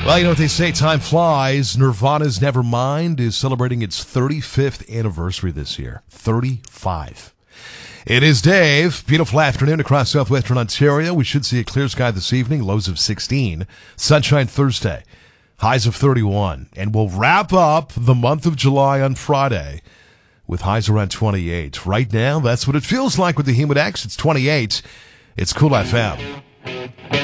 Well, you know what they say, time flies. Nirvana's Nevermind is celebrating its 35th anniversary this year. 35. It is Dave. Beautiful afternoon across southwestern Ontario. We should see a clear sky this evening, lows of 16. Sunshine Thursday, highs of 31. And we'll wrap up the month of July on Friday with highs around 28. Right now, that's what it feels like with the Humidex. It's 28. It's Cool FM.